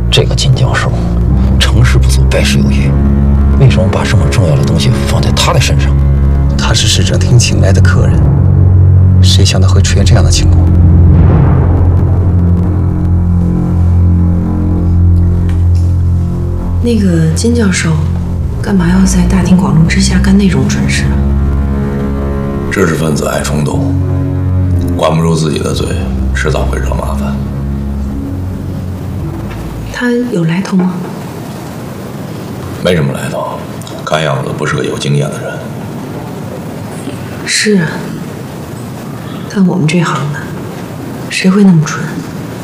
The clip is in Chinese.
这个金教授，成事不足败事有余，为什么把这么重要的东西放在他的身上？ 他是市政厅请来的客人，谁想到会出现这样的情况？ 那个金教授，干嘛要在大庭广众之下干那种蠢事啊？ 知识分子爱冲动，管不住自己的嘴，迟早会惹麻烦。 他有来头吗？ 没什么来头，看样子不是个有经验的人。 是啊，但我们这行的，谁会那么蠢？